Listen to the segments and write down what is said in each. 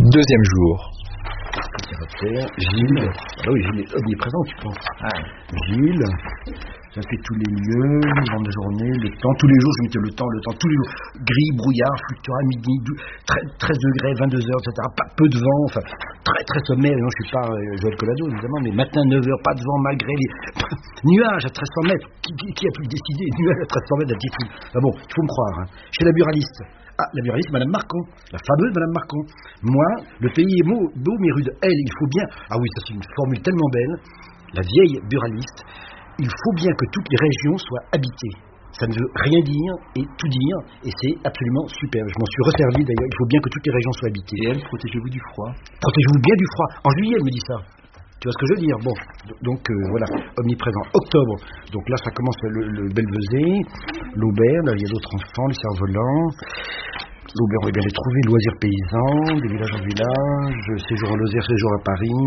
Deuxième jour. Gilles, ah oui, Gilles est omniprésent, tu penses. Gilles, ça fait tous les lieux, une bande de journée, le temps, tous les jours, je mettais le temps, tous les jours, gris, brouillard, fluctuant, midi, 13 degrés, 22 heures, etc., pas peu de vent, enfin, très sommaire, non, je suis pas Joël Collado, évidemment, mais matin, 9 heures, pas de vent, malgré les nuages à 1300 mètres, qui a pu le décider, nuages à 1300 mètres d'altitude. Enfin bon, il faut me croire, hein. Chez la buraliste. Ah, la buraliste, Madame Marcon, la fameuse Madame Marcon. Moi, le pays est beau mais rude. Elle, il faut bien... Ah oui, ça c'est une formule tellement belle. La vieille buraliste, il faut bien que toutes les régions soient habitées. Ça ne veut rien dire et tout dire, et c'est absolument super. Je m'en suis resservi d'ailleurs, il faut bien que toutes les régions soient habitées. Et elle, protégez-vous du froid. Protégez-vous bien du froid. En juillet, elle me dit ça. Tu vois ce que je veux dire? Bon, donc voilà, omniprésent. Octobre, donc là ça commence le Belvezé, l'Aubert, là il y a d'autres enfants, les cerfs-volants. L'Aubert, on va bien les trouver, loisirs paysans, des villages en village, séjour en Lozère, séjour à Paris.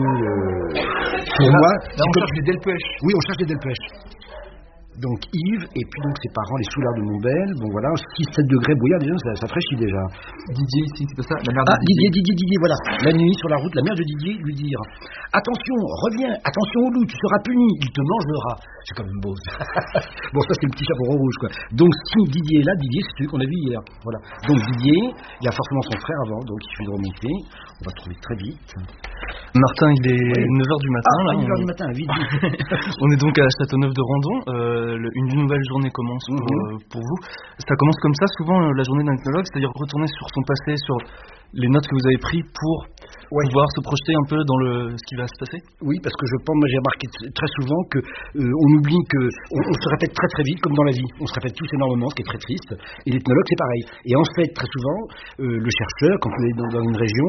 Pour moi, là on cherche des Delpech. Oui, on cherche des Delpech. Donc Yves, et puis donc ses parents, les Soulards de Montbel, bon voilà, 6-7 degrés brouillard, déjà, ça fraîchit déjà. Didier ici, c'est pas ça? La mère de Didier, voilà. La nuit, sur la route, la mère de Didier lui dire: attention, reviens, attention au loup, tu seras puni, il te mangera. C'est quand même beau. Bon, ça c'est le petit chaperon rouge, quoi. Donc si Didier est là, Didier, c'est celui qu'on a vu hier. Voilà. Donc Didier, il y a forcément son frère avant, donc il suffit de remonter. On va trouver très vite. Martin, il est 9h du matin. Là, 9h du matin, vite. On est donc à Châteauneuf-de-Randon. Une nouvelle journée commence pour vous. Ça commence comme ça, souvent, la journée d'un ethnologue, c'est-à-dire retourner sur son passé, sur les notes que vous avez prises pour pouvoir se projeter un peu dans ce qui va se passer. Oui, parce que je pense, moi j'ai remarqué très souvent que on oublie que on se répète très vite, comme dans la vie. On se répète tous énormément, ce qui est très triste. Et l'ethnologue, c'est pareil. Et en fait, très souvent, le chercheur, quand on est dans une région,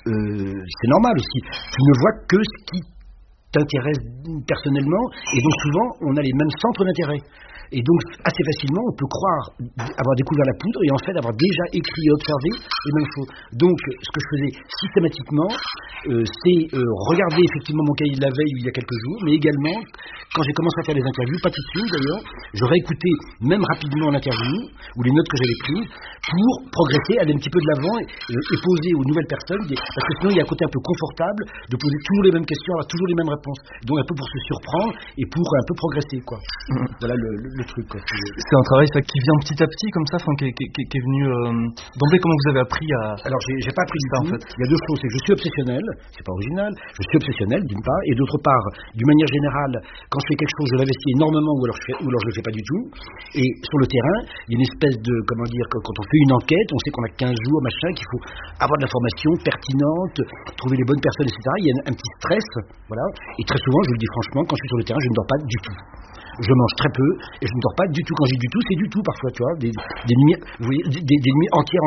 c'est normal aussi. Tu ne vois que ce qui t'intéresse personnellement, et donc souvent on a les mêmes centres d'intérêt. Et donc assez facilement on peut croire avoir découvert la poudre et en fait avoir déjà écrit et observé les mêmes choses. Donc ce que je faisais systématiquement, c'est regarder effectivement mon cahier de la veille il y a quelques jours, mais également quand j'ai commencé à faire les interviews, pas tout de suite d'ailleurs, je réécoutais même rapidement l'interview ou les notes que j'avais prises pour progresser, aller un petit peu de l'avant et poser aux nouvelles personnes, parce que sinon il y a un côté un peu confortable de poser toujours les mêmes questions, avoir toujours les mêmes réponses, donc un peu pour se surprendre et pour un peu progresser, quoi. Voilà le truc, quoi. C'est un travail ça qui vient petit à petit comme ça, qui est venu d'emblée. Comment vous avez appris à... Alors j'ai pas appris ça en fait. Il y a deux choses, c'est que je suis obsessionnel, c'est pas original, je suis obsessionnel d'une part, et d'autre part, d'une manière générale, quand je fais quelque chose, je l'investis énormément ou alors je le fais pas du tout. Et sur le terrain, il y a une espèce de, comment dire, quand on fait une enquête, on sait qu'on a 15 jours, machin, qu'il faut avoir de l'information pertinente, trouver les bonnes personnes, etc. Il y a un petit stress, voilà. Et très souvent, je vous le dis franchement, quand je suis sur le terrain, je ne dors pas du tout. Je mange très peu et je ne dors pas du tout. Quand je dis du tout, c'est du tout parfois, tu vois, des nuits, vous voyez, des nuits entières,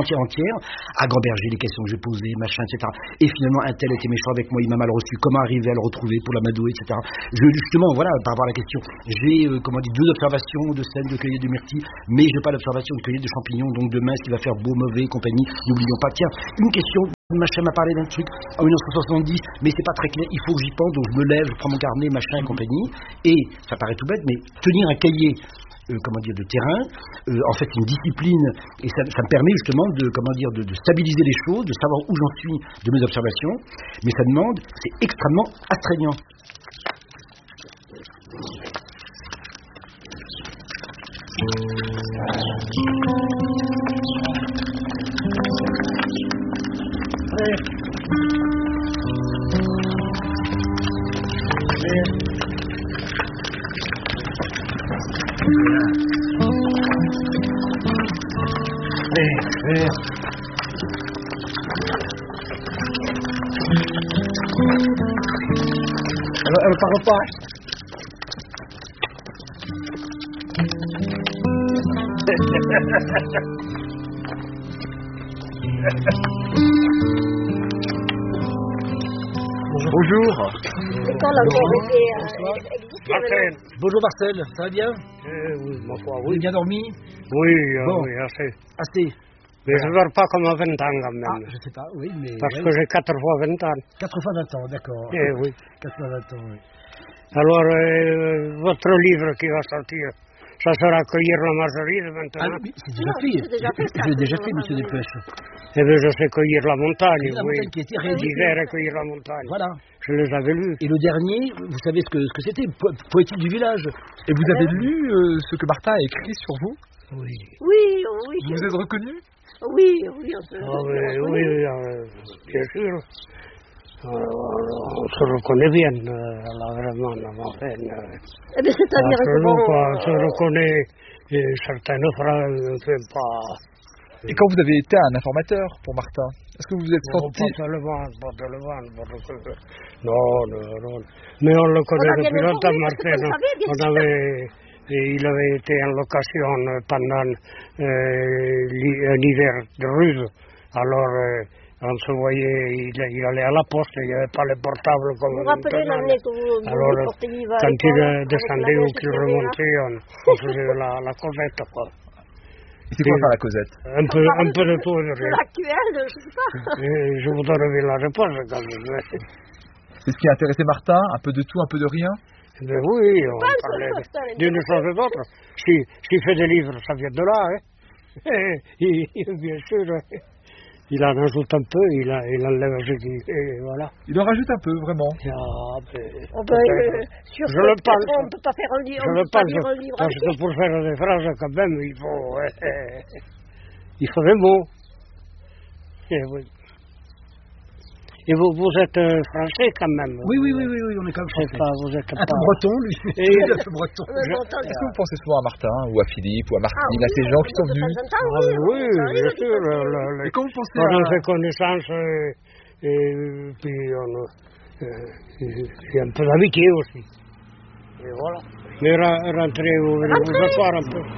à gamberger les questions que j'ai posées, machin, etc. Et finalement, un tel était méchant avec moi, il m'a mal reçu. Comment arriver à le retrouver pour l'amadouer, etc. Justement, voilà, par rapport à la question, j'ai, deux observations de scènes de cueillette de myrtille, mais je n'ai pas d'observation de cueillette de champignons. Donc demain, ce qui va faire beau, mauvais, compagnie, n'oublions pas. Tiens, une question. Machin m'a parlé d'un truc en 1970, mais c'est pas très clair, il faut que j'y pense, donc je me lève, je prends mon carnet, machin et compagnie, et ça paraît tout bête, mais tenir un cahier de terrain, en fait c'est une discipline, et ça me permet justement de stabiliser les choses, de savoir où j'en suis de mes observations, mais ça demande, c'est extrêmement astreignant. Alors par repas. Bonjour. Bonjour Marcel, ça va bien? Oui, ma foi, Vous avez bien dormi? Oui, bon. oui, assez. Assez. Mais je ne dors pas comme à 20 ans quand même. Je sais pas, oui, mais... Parce que j'ai 4 fois 20 ans. 4 fois 20 ans, d'accord. Oui. 4 fois 20 ans, oui. Alors, votre livre qui va sortir ça sera cueillir la margeride Ah maintenant. oui, c'est déjà Non, fait. c'est déjà fait, ça. Je l'ai déjà fait, monsieur Despêches. Eh bien, je sais cueillir la montagne, La oui. montagne qui était réalisée. L'hiver et cueillir la montagne. Voilà. Je les avais lus. Et le dernier, vous savez ce que c'était, Poétique du village. Et vous avez lu ce que Martin a écrit sur vous? Oui. Oui, oui. Vous vous êtes reconnu? Oui, oui, on se Oui, bien sûr. On se reconnaît bien, là, vraiment, la montagne. Eh bien, c'est-à-dire que Absolument bon... pas. On se reconnaît certaines phrases, on ne fait pas... Et quand vous avez été un informateur pour Martin, est-ce que vous vous êtes Non, senti... pas seulement. Non. Mais on le connaît On a bien depuis longtemps, informé, parce que Martin. vous savez, bien sûr. Il avait été en location pendant un hiver de rude. Alors, on se voyait, il allait à la poste, il n'y avait pas le portable comme Vous vous rappelez maintenant. l'année que vous Alors, portez l'hiver quand il avec descendait la ou neige qu'il qui était là? remontait, on faisait la covette, quoi. C'est quoi faire la Cosette? Un peu de tout et de De rien. l'actuel, je sais pas. Je vous donnerai la réponse quand même. C'est ce qui a intéressé Martin? Un peu de tout, un peu de rien? Mais oui, on Pas le parlait seul, d'une chose et d'autre. S'il fait des livres, ça vient de là, hein. Bien sûr, il en ajoute un peu, il enlève ce qui... Et voilà. Il en rajoute un peu, vraiment. Sur Je le pense. On ne peut pas faire un livre, Je on le peut pas pense, lire un livre parce entier. que pour faire des phrases, quand même, il faut des mots. Et oui. Et vous êtes français quand même. Oui, on est quand même français. Pas, vous êtes Un peu breton, lui. Et- Un peu breton. Est-ce que vous pensez souvent à Martin, ou à Philippe, ou à Martine, à ces gens qui sont venus? Oui, bien sûr. Et quand vous pensez On a à... fait connaissance et puis il y a un peu d'amitié aussi. Et voilà. Mais rentrez, vous venez vous asseoir un peu.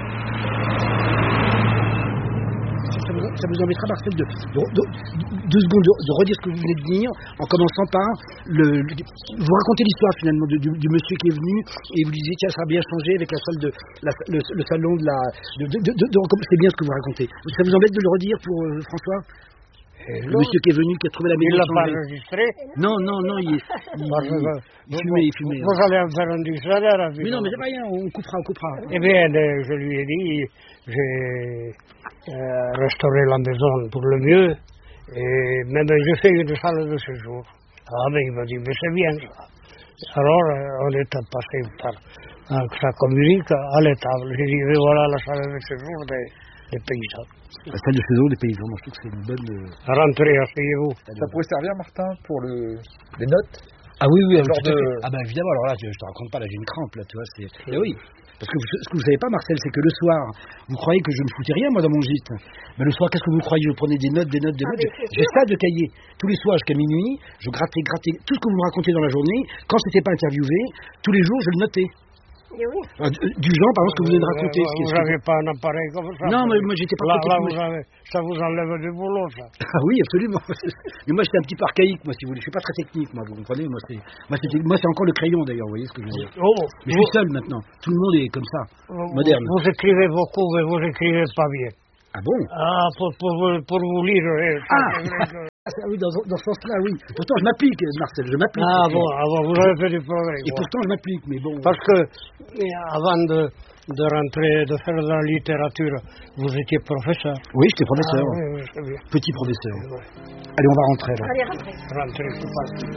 Ça vous embêtera, Marcel, deux secondes de redire ce que vous venez de dire, en commençant par vous racontez l'histoire finalement du monsieur qui est venu et vous disiez tiens ça a bien changé avec la salle le salon de la c'est bien ce que vous racontez. Ça vous embête de le redire pour François? Le monsieur qui est venu, qui a trouvé la maison Il l'a pas changée. enregistré. Non, il fumait. Vous allez en faire un dictionnaire. Mais non, mais c'est pas rien, on coupera. Eh bien, je lui ai dit, j'ai restauré la maison pour le mieux, et même j'ai fait une salle de séjour. Ah, mais il m'a dit, mais c'est bien ça. Alors, on est passé par ça communique à l'étable. J'ai dit, mais voilà la salle de séjour des paysans. La salle de séjour des paysans, moi je trouve que c'est une bonne... Rentrez, asseyez-vous. Ça pourrait servir, Martin, pour les notes? Ah oui, Genre tout à fait. Ah ben évidemment, alors là, je te raconte pas, là j'ai une crampe, là, tu vois, c'est... Eh oui, parce que ce que vous savez pas, Marcel, c'est que le soir, vous croyez que je ne foutais rien, moi, dans mon gîte. Mais le soir, qu'est-ce que vous croyez? Je prenais des notes. J'ai ça de cahier. Tous les soirs, jusqu'à minuit, je grattais tout ce que vous me racontez dans la journée. Quand c'était pas interviewé, tous les jours, je le notais. Et oui. Du genre, par exemple, ce que vous venez de raconter. Vous n'avez pas un appareil comme ça? Non, mais moi, j'étais pas... Ça vous enlève du boulot, ça. Ah oui, absolument. Mais moi, j'étais un petit peu archaïque, moi, si vous voulez. Je suis pas très technique, moi, vous comprenez. Moi, c'est encore le crayon, d'ailleurs, vous voyez ce que je veux dire. Mais je suis seul, maintenant. Tout le monde est comme ça, moderne. Vous écrivez beaucoup, mais vous écrivez pas bien. Ah bon? Ah, pour vous lire. Oui, dans ce sens-là, oui. Pourtant, je m'applique, Marcel, je m'applique. Ah bon, vous avez fait du progrès. Et pourtant, je m'applique, mais bon... Parce que, avant de rentrer, de faire de la littérature, vous étiez professeur. Oui, j'étais professeur. Oui, c'est bien. Petit professeur. Allez, on va rentrer, là. Allez, rentrez. Rentrez, c'est facile.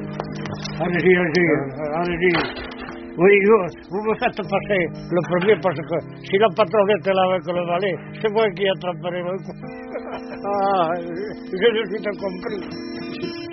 Allez-y. Oui, vous me faites passer le premier parce que si la patronne était là avec le valet, c'est moi qui attraperai le coup. Ah, je ne suis pas compris.